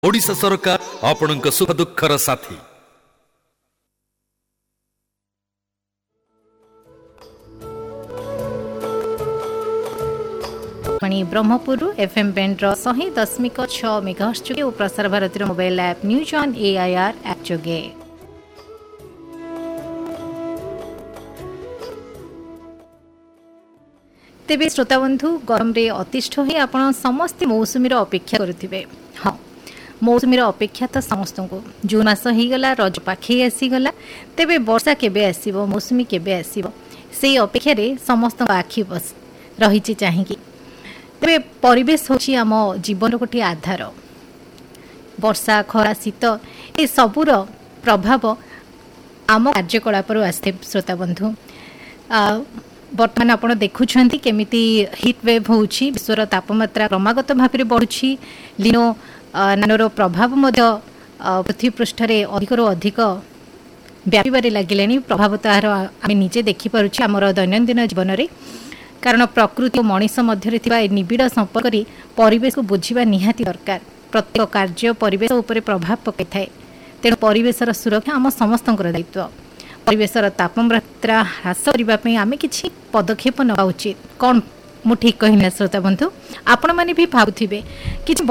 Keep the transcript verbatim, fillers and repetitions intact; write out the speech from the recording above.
ओडिशा सरकार आपणक सुख दुखर साथी। ब्रह्मपुर एफएम बैंड शहे दशमिक छ मेगाहर्ट्ज जोगे और Prasar Bharati mobile app news on AIR app जोगे। तेबे श्रोता बंधु गरम रे अतिष्ठ हो आपण समस्त मौसुमीर अपेक्षा करुथिबे। हाँ, मौसुमीर अपेक्षा तो समस्त को जून मास हो गला, रज पाखे आसीगला, तेबे वर्षा केबे आसीबो, मौसुमी केबे आसीबो, से अपेक्षा रे समस्त आखि बस रहिछि चाहिकी। तेबे परिवेश होछि आम जीवन गोटे आधार। वर्षा खरा शीत ए सबुर प्रभाव आम कार्यकलाप आसते। श्रोता बंधु बर्तमान आपण देखुछंती केमिति हिट वेव होछि, विश्वर तापमात्रा क्रमागत भाव में बढ़ुछि। लिनो नानोर प्रभाव मध्य पृथ्वी पृष्ठ रे अधिक रु अधिक व्यापीबारे लागिलेनी। प्रभाव तार आमे निजे देखि पारुछि हमर दैनंदिन जीवन रे। कारण प्रकृति और मनीष मध्य निबिड़ संपर्क रे परिवेश को बुझिबा निहाती दरकार। प्रत्येक कार्य परिवेश उपर प्रभाव पकै थाए, तेणु परिवेशर सुरक्षा आम समस्तଙ୍କର दायित्व। परिवेशर तापमात्रा ह्रास करने आम कि पदक्षेप नवा उचित। कौन मु ठीक कहना श्रोता बंधु? आपण माने भी भाबुथिबे कि